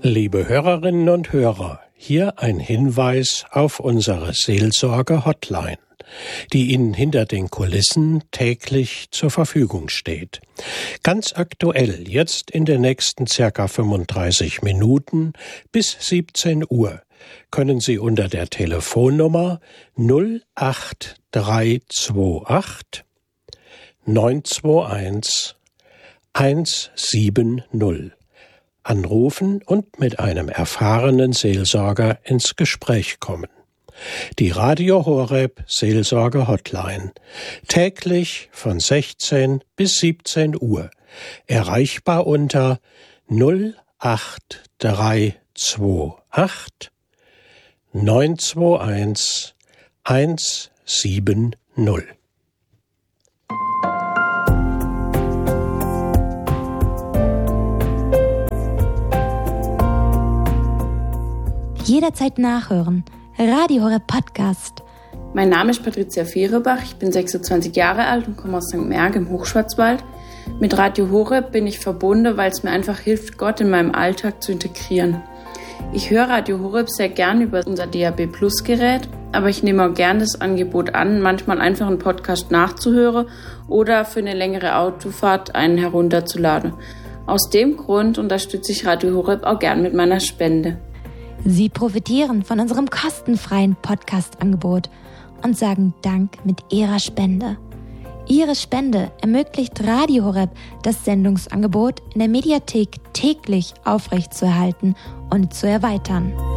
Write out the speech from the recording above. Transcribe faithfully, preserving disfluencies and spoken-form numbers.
Liebe Hörerinnen und Hörer, hier ein Hinweis auf unsere Seelsorge-Hotline, die Ihnen hinter den Kulissen täglich zur Verfügung steht. Ganz aktuell, jetzt in den nächsten circa fünfunddreißig Minuten bis siebzehn Uhr, können Sie unter der Telefonnummer null acht drei zwei acht neun zwei eins eins sieben null anrufen und mit einem erfahrenen Seelsorger ins Gespräch kommen. Die Radio Horeb Seelsorge Hotline, täglich von sechzehn bis siebzehn Uhr, erreichbar unter null acht drei zwei acht neun zwei eins eins sieben null. Jederzeit nachhören. Radio Horeb Podcast. Mein Name ist Patricia Fehrebach, ich bin sechsundzwanzig Jahre alt und komme aus Sankt Märg im Hochschwarzwald. Mit Radio Horeb bin ich verbunden, weil es mir einfach hilft, Gott in meinem Alltag zu integrieren. Ich höre Radio Horeb sehr gern über unser D A B Plus Gerät, aber ich nehme auch gern das Angebot an, manchmal einfach einen Podcast nachzuhören oder für eine längere Autofahrt einen herunterzuladen. Aus dem Grund unterstütze ich Radio Horeb auch gern mit meiner Spende. Sie profitieren von unserem kostenfreien Podcast-Angebot und sagen Dank mit Ihrer Spende. Ihre Spende ermöglicht Radio Horeb, das Sendungsangebot in der Mediathek täglich aufrechtzuerhalten und zu erweitern.